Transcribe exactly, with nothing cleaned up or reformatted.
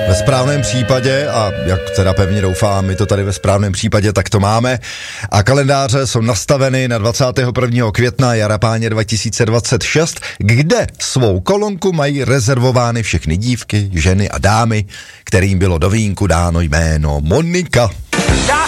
Ve správném případě, a jak teda pevně doufám, my to tady ve správném případě, tak to máme. A kalendáře jsou nastaveny na dvacátého prvního května jara páně dva tisíce dvacet šest, kde svou kolonku mají rezervovány všechny dívky, ženy a dámy, kterým bylo do vínku dáno jméno Monika.